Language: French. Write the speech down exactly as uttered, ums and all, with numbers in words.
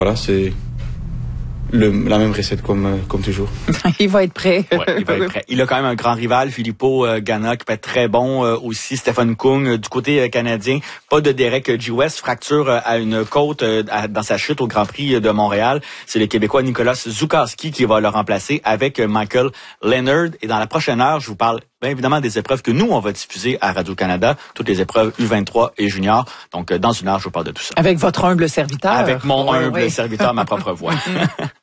Voilà, c'est le, la même recette comme, comme toujours. Il va être prêt. Ouais, il va être prêt. Il a quand même un grand rival, Filippo euh, Ganna, qui peut être très bon euh, aussi. Stephen Kung, euh, du côté euh, canadien. Pas de Derek G. West, fracture euh, à une côte euh, à, dans sa chute au Grand Prix de Montréal. C'est le Québécois Nicolas Zukowski qui va le remplacer avec euh, Michael Leonard. Et dans la prochaine heure, je vous parle bien évidemment des épreuves que nous, on va diffuser à Radio-Canada. Toutes les épreuves U vingt-trois et junior. Donc, euh, dans une heure, je vous parle de tout ça. Avec votre humble serviteur. Avec mon oui, humble oui. serviteur, ma propre voix.